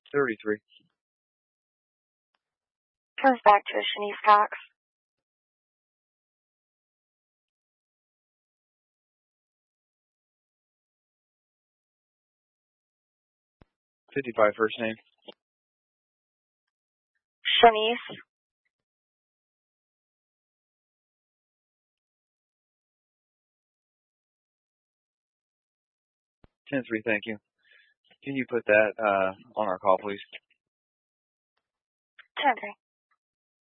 33. Comes back to Shanice Cox. 55 first name. Shanice. 10-3, thank you. Can you put that on our call, please? 10-3.